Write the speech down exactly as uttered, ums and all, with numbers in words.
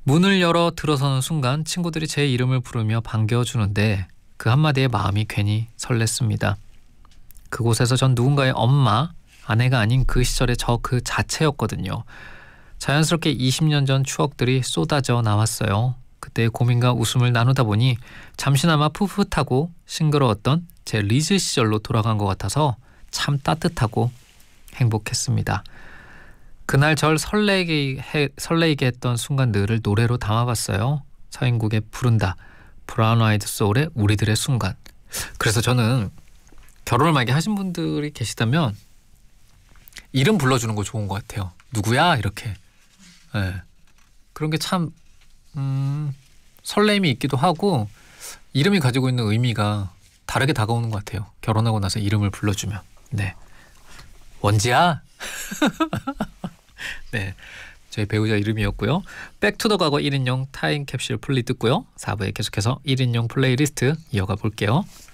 문을 열어 들어서는 순간 친구들이 제 이름을 부르며 반겨주는데 그 한마디에 마음이 괜히 설렜습니다. 그곳에서 전 누군가의 엄마, 아내가 아닌 그 시절의 저 그 자체였거든요. 자연스럽게 이십 년 전 추억들이 쏟아져 나왔어요. 그때의 고민과 웃음을 나누다 보니 잠시나마 풋풋하고 싱그러웠던 제 리즈 시절로 돌아간 것 같아서 참 따뜻하고 행복했습니다. 그날 절 설레게, 해, 설레게 했던 순간들을 노래로 담아봤어요. 서인국의 부른다, 브라운 아이드 소울의 우리들의 순간. 그래서 저는 결혼을 만약에 하신 분들이 계시다면 이름 불러주는 거 좋은 것 같아요. 누구야? 이렇게. 네. 그런 게 참 음, 설렘이 있기도 하고 이름이 가지고 있는 의미가 다르게 다가오는 것 같아요. 결혼하고 나서 이름을 불러주면. 네. 원지야? 네. 저희 배우자 이름이었고요. 백투더 과거 일 인용 타임캡슐 플리 듣고요. 사 부에 계속해서 일 인용 플레이리스트 이어가 볼게요.